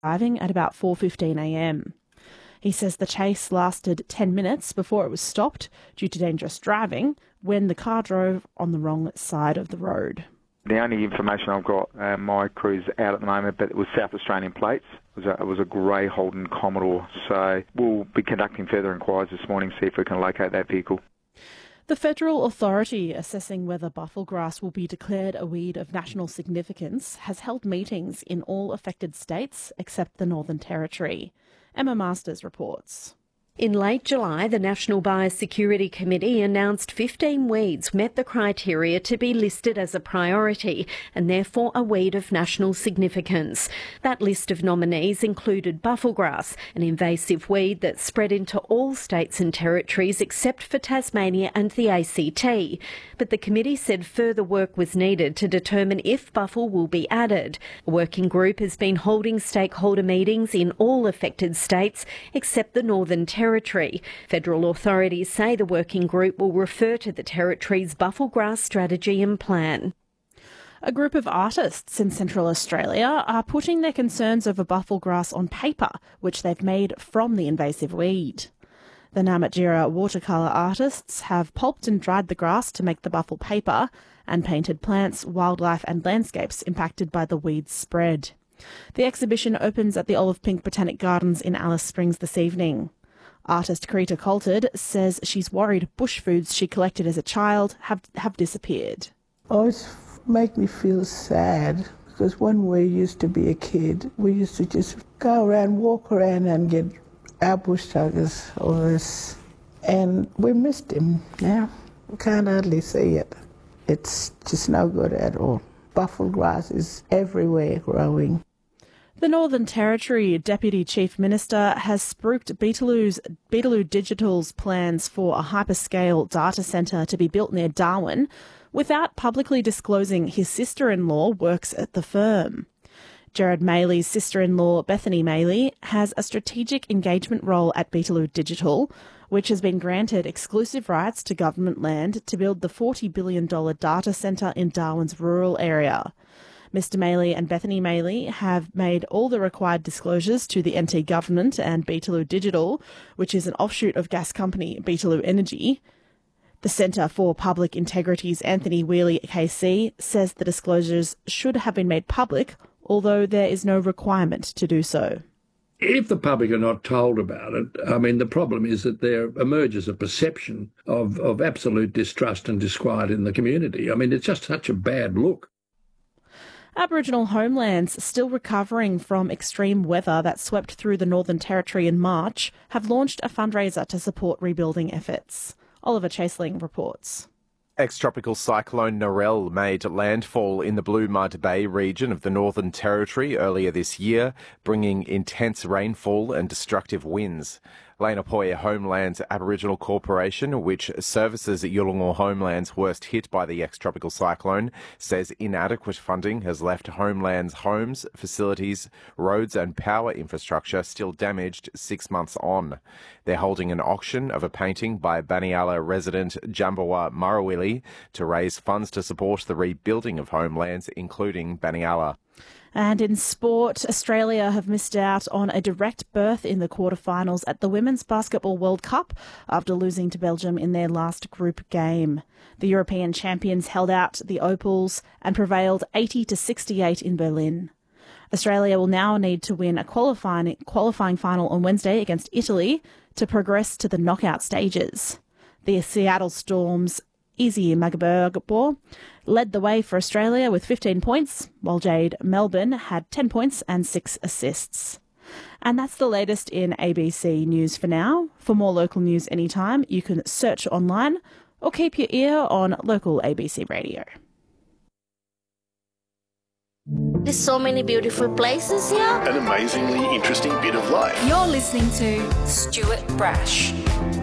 arriving at about 4:15 a.m. He says the chase lasted 10 minutes before it was stopped due to dangerous driving when the car drove on the wrong side of the road. The only information I've got, my crew's out at the moment, but it was South Australian plates. It was a grey Holden Commodore. So we'll be conducting further inquiries this morning, see if we can locate that vehicle. The federal authority assessing whether bufflegrass will be declared a weed of national significance has held meetings in all affected states except the Northern Territory. Emma Masters reports. In late July, the National Biosecurity Committee announced 15 weeds met the criteria to be listed as a priority and therefore a weed of national significance. That list of nominees included bufflegrass, an invasive weed that spread into all states and territories except for Tasmania and the ACT. But the committee said further work was needed to determine if buffle will be added. A working group has been holding stakeholder meetings in all affected states except the Northern Territory. Federal authorities say the working group will refer to the Territory's bufflegrass strategy and plan. A group of artists in Central Australia are putting their concerns over bufflegrass on paper, which they've made from the invasive weed. The Namatjira watercolour artists have pulped and dried the grass to make the buffle paper and painted plants, wildlife and landscapes impacted by the weed's spread. The exhibition opens at the Olive Pink Botanic Gardens in Alice Springs this evening. Artist Karita Colted says she's worried bush foods she collected as a child have disappeared. Oh, it makes me feel sad because when we used to be a kid, we used to just go around, walk around and get our bush tuggers or this. And we missed him now. We can't hardly see it. It's just no good at all. Bufflegrass is everywhere growing. The Northern Territory Deputy Chief Minister has spruiked Beetaloo Digital's plans for a hyperscale data centre to be built near Darwin without publicly disclosing his sister-in-law works at the firm. Gerard Maley's sister-in-law, Bethany Maley, has a strategic engagement role at Beetaloo Digital, which has been granted exclusive rights to government land to build the $40 billion data centre in Darwin's rural area. Mr Maley and Bethany Maley have made all the required disclosures to the NT government and Beetaloo Digital, which is an offshoot of gas company Beetaloo Energy. The Centre for Public Integrity's Anthony Wheely KC says the disclosures should have been made public, although there is no requirement to do so. If the public are not told about it, I mean, the problem is that there emerges a perception of absolute distrust and disquiet in the community. I mean, it's just such a bad look. Aboriginal homelands still recovering from extreme weather that swept through the Northern Territory in March have launched a fundraiser to support rebuilding efforts. Oliver Chaseling reports. Ex-tropical cyclone Narelle made landfall in the Blue Mud Bay region of the Northern Territory earlier this year, bringing intense rainfall and destructive winds. Lenapoya Homelands Aboriginal Corporation, which services Yulungur homelands worst hit by the ex-tropical cyclone, says inadequate funding has left homelands' homes, facilities, roads and power infrastructure still damaged 6 months on. They're holding an auction of a painting by Baniala resident Jambawa Marawili to raise funds to support the rebuilding of homelands, including Baniala. And in sport, Australia have missed out on a direct berth in the quarterfinals at the Women's Basketball World Cup after losing to Belgium in their last group game. The European champions held out the Opals and prevailed 80-68 in Berlin. Australia will now need to win a qualifying final on Wednesday against Italy to progress to the knockout stages. The Seattle Storm's Izzy Magabor led the way for Australia with 15 points, while Jade Melbourne had 10 points and 6 assists. And that's the latest in ABC News for now. For more local news anytime, you can search online or keep your ear on local ABC radio. There's so many beautiful places here. An amazingly interesting bit of life. You're listening to Stuart Brash.